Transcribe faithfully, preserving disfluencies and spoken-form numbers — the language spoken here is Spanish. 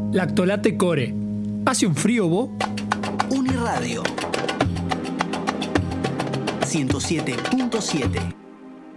Lactolate Core. ¿Hace un frío vos? Uniradio ciento siete punto siete.